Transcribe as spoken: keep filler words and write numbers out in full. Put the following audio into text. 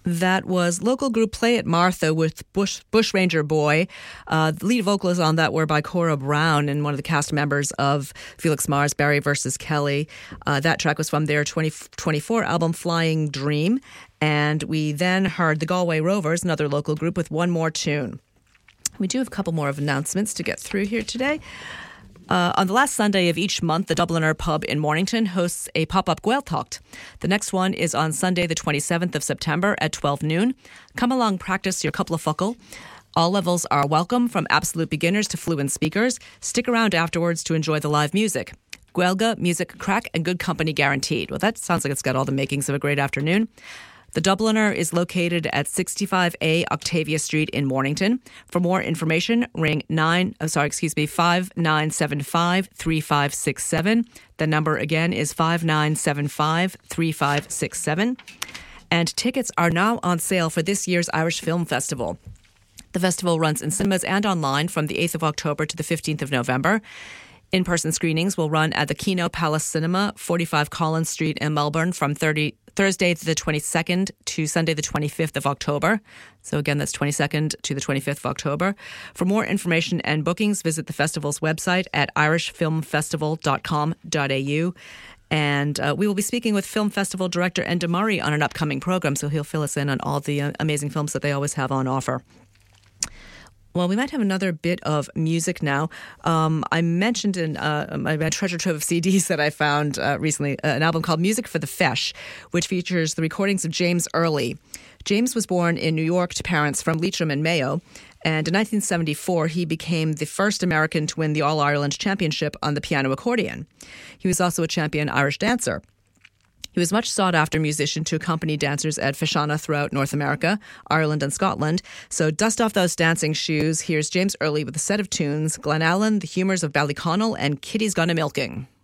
That was local group Play It Martha with Bush, Bushranger Boy. Uh, the lead vocals on that were by Cora Brown and one of the cast members of Felix Mars, Barry versus Kelly. Uh, that track was from their twenty twenty-four album Flying Dream. And we then heard the Galway Rovers, another local group, with One More Tune. We do have a couple more of announcements to get through here today. Uh, on the last Sunday of each month, the Dubliner Pub in Mornington hosts a pop-up Gaeltacht. The next one is on Sunday, the twenty-seventh of September at twelve noon. Come along, practice your couple of fuckle. All levels are welcome, from absolute beginners to fluent speakers. Stick around afterwards to enjoy the live music. Gaelga, music, crack, and good company guaranteed. Well, that sounds like it's got all the makings of a great afternoon. The Dubliner is located at sixty-five A Octavia Street in Mornington. For more information, ring nine. Oh, sorry, excuse me, five nine seven five three five six seven. The number again is five nine seven five three five six seven. And tickets are now on sale for this year's Irish Film Festival. The festival runs in cinemas and online from the eighth of October to the fifteenth of November. In-person screenings will run at the Kino Palace Cinema, forty-five Collins Street in Melbourne from Thursday the twenty-second to Sunday the twenty-fifth of October. So again, that's twenty-second to the twenty-fifth of October. For more information and bookings, visit the festival's website at irish film festival dot com dot a u. And uh, we will be speaking with Film Festival Director Enda Murray on an upcoming program, so he'll fill us in on all the uh, amazing films that they always have on offer. Well, we might have another bit of music now. Um, I mentioned in uh, my, my treasure trove of C Ds that I found uh, recently, uh, an album called Music for the Feis, which features the recordings of James Early. James was born in New York to parents from Leitrim and Mayo, and in nineteen seventy-four he became the first American to win the All-Ireland Championship on the piano accordion. He was also a champion Irish dancer. He was a much sought-after musician to accompany dancers at Fashana throughout North America, Ireland and Scotland. So dust off those dancing shoes. Here's James Early with a set of tunes, Glenallen, The Humours of Ballyconnell, and Kitty's Gone a Milking.